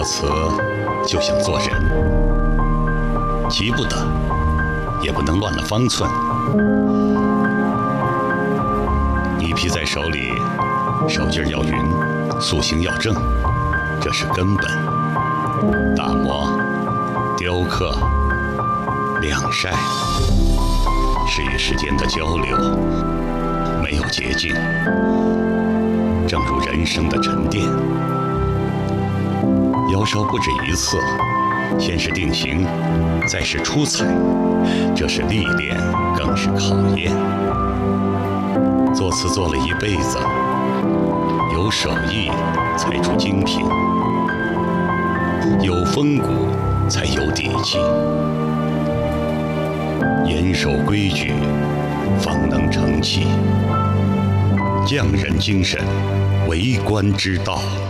作词就像做人，急不得，也不能乱了方寸。泥皮在手里，手劲儿要匀，塑形要正，这是根本。打磨、雕刻、晾晒，是与时间的交流，没有捷径。正如人生的沉淀，窑烧不止一次，先是定型，再是出彩，这是历练，更是考验。作词做了一辈子，有手艺才出精品，有风骨才有底气，严守规矩，方能成器。匠人精神，为官之道。